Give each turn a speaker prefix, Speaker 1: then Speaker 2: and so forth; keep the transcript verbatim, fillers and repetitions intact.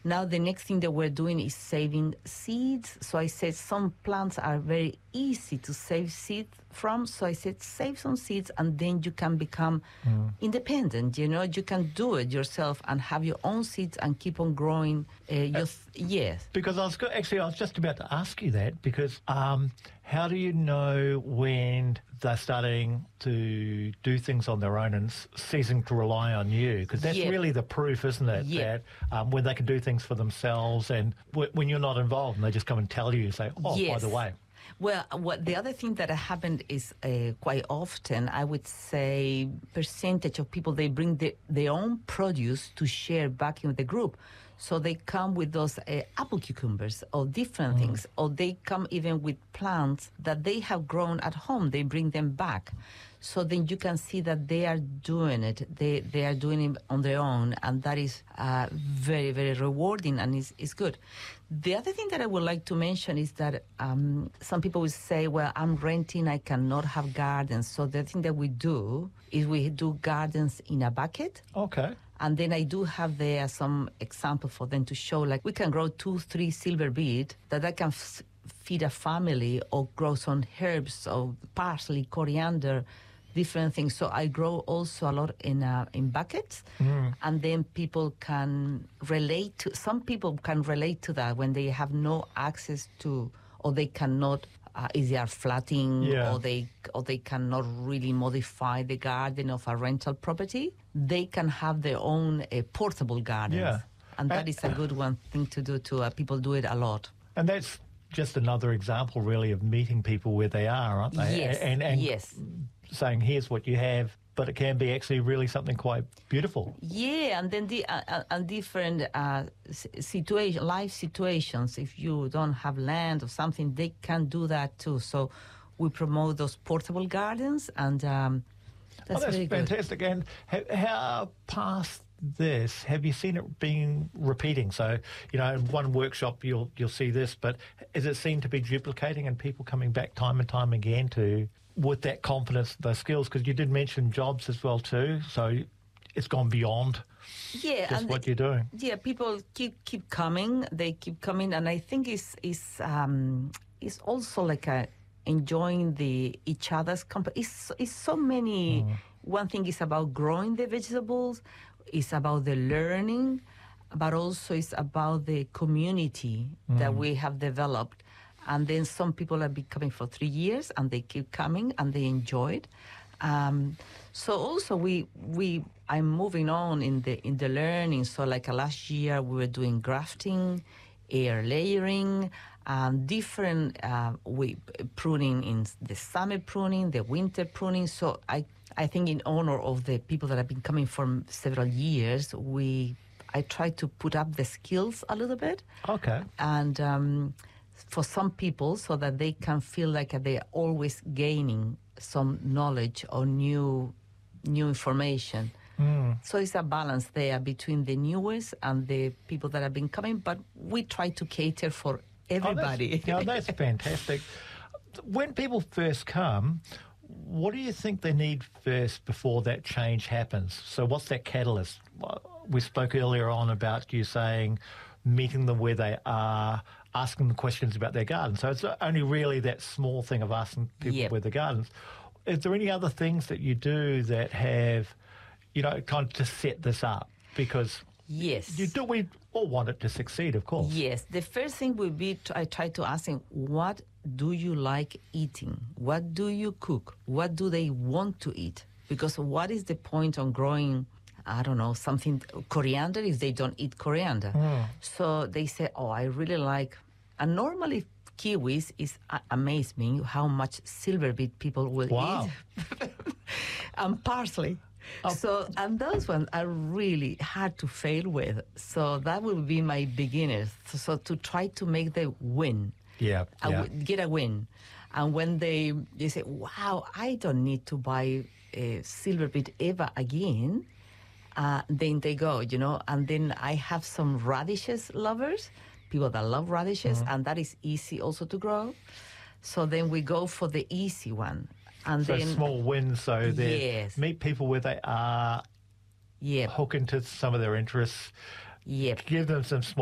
Speaker 1: Now the next thing that we're doing is saving seeds. So I said some plants are very easy to save seeds from. So I said save some seeds and then you can become mm. independent. You know, you can do it yourself and have your own seeds and keep on growing. Uh, your th- yes.
Speaker 2: Because I was go- actually I was just about to ask you that because um, how do you know when they're starting to do things on their own and s- ceasing to rely on you? Because that's
Speaker 1: yep.
Speaker 2: really the proof, isn't it?
Speaker 1: Yep.
Speaker 2: That um, when they can do things for themselves and w- when you're not involved and they just come and tell you, say, oh,
Speaker 1: yes.
Speaker 2: by the way.
Speaker 1: Well, what the other thing that happened is uh, quite often, I would say, percentage of people, they bring the, their own produce to share back in the group. So they come with those uh, apple cucumbers or different mm. things, or they come even with plants that they have grown at home. They bring them back. So then you can see that they are doing it. They they are doing it on their own, and that is uh, very, very rewarding and is is good. The other thing that I would like to mention is that um, some people will say, well, I'm renting, I cannot have gardens. So the thing that we do is we do gardens in a bucket.
Speaker 2: Okay.
Speaker 1: And then I do have there some example for them to show, like we can grow two, three silver beet that I can f- feed a family or grow some herbs or parsley, coriander, different things. So I grow also a lot in uh, in buckets, mm. and then people can relate to. Some people can relate to that when they have no access to, or they cannot. Uh, is they are flatting,
Speaker 2: yeah.
Speaker 1: or they or they cannot really modify the garden of a rental property. They can have their own uh, portable gardens,
Speaker 2: yeah.
Speaker 1: and that and, is a good one thing to do too. Uh, people do it a lot,
Speaker 2: and that's just another example, really, of meeting people where they are, aren't they?
Speaker 1: Yes,
Speaker 2: and, and
Speaker 1: yes.
Speaker 2: saying, here's what you have, but it can be actually really something quite beautiful.
Speaker 1: Yeah, and then the uh, and different uh, situation, life situations. If you don't have land or something, they can do that too. So we promote those portable gardens, and um, that's,
Speaker 2: oh, that's
Speaker 1: very
Speaker 2: fantastic.
Speaker 1: good.
Speaker 2: And how, how past this have you seen it being repeating? So, you know, in one workshop you'll you'll see this, but is it seen to be duplicating and people coming back time and time again to with that confidence, those skills? Because you did mention jobs as well too, so it's gone beyond
Speaker 1: yeah,
Speaker 2: just
Speaker 1: and
Speaker 2: what you're doing.
Speaker 1: Yeah, people keep keep coming. They keep coming, and I think it's it's um it's also like a enjoying the each other's company. It's it's so many. Mm. One thing is about growing the vegetables. It's about the learning, but also it's about the community mm. that we have developed. And then some people have been coming for three years, and they keep coming, and they enjoy it. Um, so also we we I'm moving on in the in the learning. So like uh, last year we were doing grafting, air layering, um, different uh, we pruning in the summer pruning, the winter pruning. So I I think in honor of the people that have been coming for several years, we I try to put up the skills a little bit.
Speaker 2: Okay.
Speaker 1: And um, for some people, so that they can feel like they're always gaining some knowledge or new new information. Mm. So it's a balance there between the newest and the people that have been coming, but we try to cater for everybody.
Speaker 2: Oh, that's, yeah, that's fantastic. When people first come, what do you think they need first before that change happens? So what's that catalyst? We spoke earlier on about you saying meeting them where they are, asking them questions about their garden. So it's only really that small thing of asking people
Speaker 1: yep.
Speaker 2: where the gardens. Is there any other things that you do that have, you know, kind of to set this up? Because
Speaker 1: yes,
Speaker 2: you do. We all want it to succeed, of course.
Speaker 1: Yes. The first thing would be to, I try to ask them, what do you like eating? What do you cook? What do they want to eat? Because what is the point on growing, I don't know, something, coriander, if they don't eat coriander? Mm. So they say, oh, I really like, and normally kiwis is uh, amaze me how much silver beet people will
Speaker 2: wow.
Speaker 1: eat. And parsley. Oh. So, and those ones are really hard to fail with. So that will be my beginners. So, so to try to make them win.
Speaker 2: Yeah, yeah.
Speaker 1: Get a win. And when they they say, wow, I don't need to buy a silver beet ever again, uh, then they go, you know. And then I have some radishes lovers, people that love radishes, mm-hmm. and that is easy also to grow. So then we go for the easy one. And
Speaker 2: so
Speaker 1: then,
Speaker 2: small wins, so they
Speaker 1: yes.
Speaker 2: meet people where they are,
Speaker 1: yep.
Speaker 2: hook into some of their interests,
Speaker 1: yep.
Speaker 2: give them some small